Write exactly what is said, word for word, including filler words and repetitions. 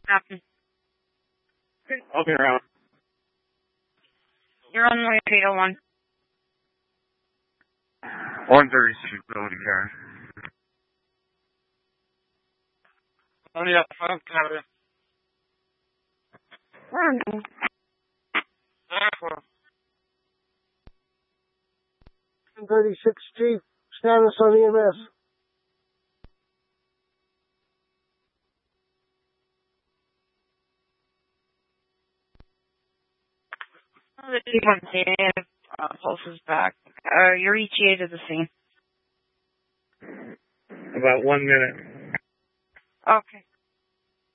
Captain. I'll be around. You're on the way to eight oh one. one thirty-six, ability carry. Only up front, Captain. Where am I? one thirty-six, Chief. Status on E M S. The T one negative, uh, pulse is back. Uh, your E T A to the scene. About one minute. Okay.